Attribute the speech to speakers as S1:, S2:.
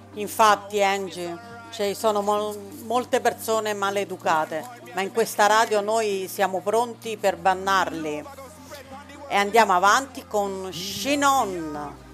S1: Infatti, Angie, ci sono molte persone maleducate, ma in questa radio noi siamo pronti per bannarli e andiamo avanti con Shinon.